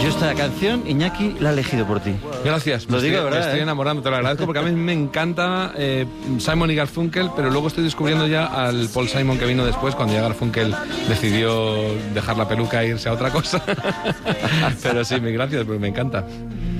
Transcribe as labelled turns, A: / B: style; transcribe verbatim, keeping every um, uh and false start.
A: Yo esta canción, Iñaki, la he elegido por ti.
B: Gracias,
A: Lo
B: me
A: digo,
B: estoy,
A: ¿verdad?
B: me estoy
A: eh?
B: enamorando, te lo agradezco, porque a mí me encanta eh, Simon y Garfunkel, pero luego estoy descubriendo ya al Paul Simon que vino después, cuando ya Garfunkel decidió dejar la peluca e irse a otra cosa. Pero sí, gracias, pues me encanta.